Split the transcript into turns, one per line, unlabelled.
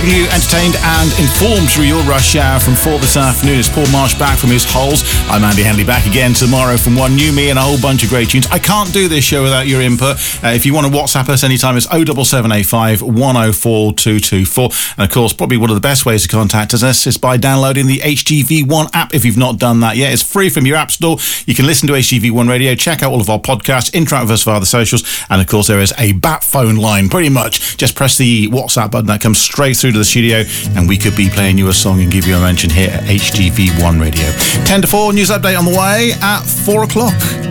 keeping you entertained and informed through your rush hour from 4 this afternoon. It's Paul Marsh back from his holes. I'm Andy Henley back again tomorrow from One New Me and a whole bunch of great tunes. I can't do this show without your input. If you want to WhatsApp us anytime, it's 07785 104 224. And of course, probably one of the best ways to contact us is by downloading the HGV1 app if you've not done that yet. It's free from your app store. You can listen to HGV1 Radio, check out all of our podcasts, interact with us via the socials, and of course there is a bat phone line. Pretty much just press the WhatsApp button that comes straight through to the studio, and we could be playing you a song and give you a mention here at HGV1 Radio. 10 to 4, news update on the way at 4 o'clock.